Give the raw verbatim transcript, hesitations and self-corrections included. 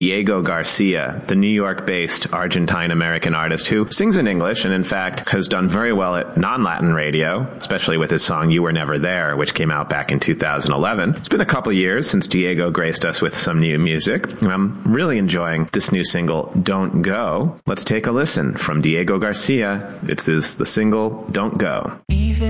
Diego Garcia, the New York-based Argentine-American artist who sings in English and, in fact, has done very well at non-Latin radio, especially with his song You Were Never There, which came out back in two thousand eleven. It's been a couple years since Diego graced us with some new music. I'm really enjoying this new single, Don't Go. Let's take a listen from Diego Garcia. It's his, the single, Don't Go.